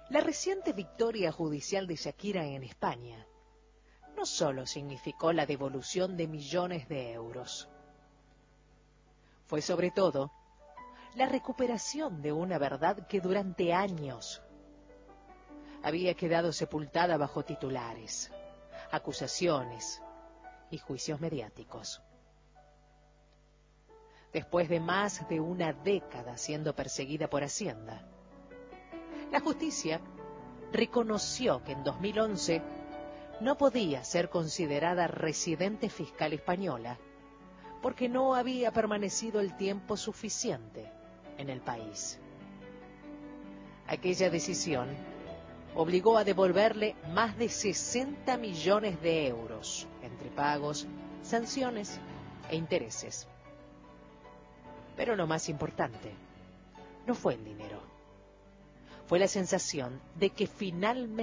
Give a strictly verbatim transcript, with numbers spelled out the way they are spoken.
La reciente victoria judicial de Shakira en España no solo significó la devolución de millones de euros, fue sobre todo la recuperación de una verdad que durante años había quedado sepultada bajo titulares, acusaciones y juicios mediáticos. Después de más de una década siendo perseguida por Hacienda, la justicia reconoció que en dos mil once no podía ser considerada residente fiscal española porque no había permanecido el tiempo suficiente en el país. Aquella decisión obligó a devolverle más de sesenta millones de euros entre pagos, sanciones e intereses. Pero lo más importante no fue el dinero, fue la sensación de que finalmente